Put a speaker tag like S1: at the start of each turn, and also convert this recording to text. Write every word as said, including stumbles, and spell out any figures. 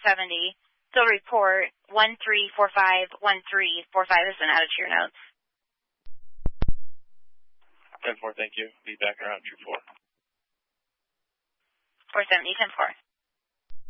S1: seventy. So report one three four five one three four five has been added to your notes.
S2: ten four, thank you. Be back around two four.
S1: four seventy, ten four.